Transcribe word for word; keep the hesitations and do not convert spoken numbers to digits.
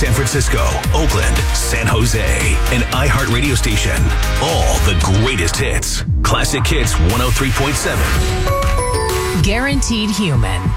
San Francisco, Oakland, San Jose, and iHeart Radio Station. All the greatest hits. Classic Hits one oh three point seven. Guaranteed Human.